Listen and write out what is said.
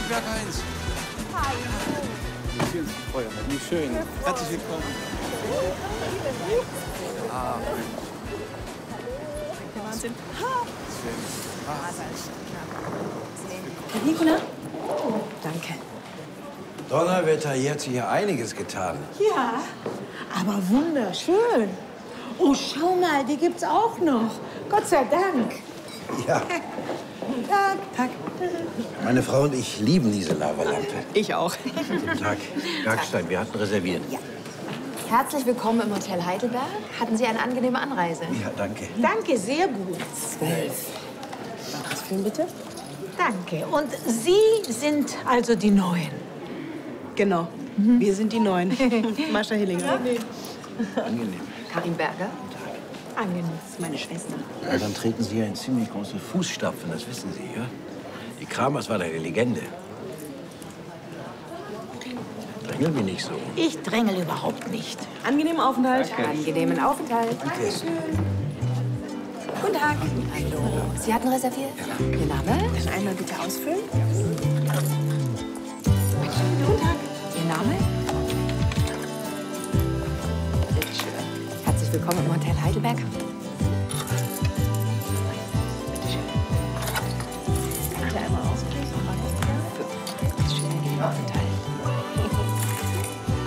Heidelberg 1. Hallo. Schön, Feuerwehr. Wie schön. Herzlich willkommen. Ah, Der Wahnsinn. Herr Nikola? Danke. Donnerwetter, hier hat sich ja einiges getan. Ja, aber wunderschön. Oh, schau mal, die gibt's auch noch. Gott sei Dank. Ja, Tag. Tag. meine Frau und ich lieben diese Lavalampe. Ich auch. Guten Tag. Bergstein, wir hatten reserviert. Ja. Herzlich willkommen im Hotel Heidelberg. Hatten Sie eine angenehme Anreise? Ja, danke. Danke, sehr gut. 12. Was für ein bitte? Danke. Und Sie sind also die Neuen? Genau. Wir sind die Neuen. Mascha Hillinger. Angenehm. Karin Berger. Angenehm. Das ist meine Schwester. Ja, dann treten Sie ja in ziemlich große Fußstapfen, das wissen Sie, ja? Die Kramers war da eine Legende. Drängeln wir nicht so. Ich drängel überhaupt nicht. Angenehmen Aufenthalt. Angenehmen Aufenthalt. Dankeschön. Guten Tag. Hallo. Sie hatten reserviert? Ihr Name? Dann einmal bitte ausfüllen. Guten Tag. Ihr Name? Bitte schön. Herzlich willkommen im Hotel Heidelberg. Bitte schön. Bitte einmal ausfüllen. Bitte schön. Angenehmen Aufenthalt.